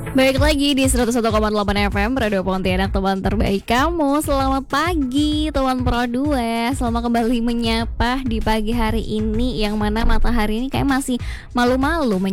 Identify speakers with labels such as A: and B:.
A: Baik lagi di 101,8 FM Radio Pontianak, teman terbaik kamu. Selamat pagi teman Pro 2. Selamat kembali menyapa di pagi hari ini, yang mana matahari ini kayak masih malu-malu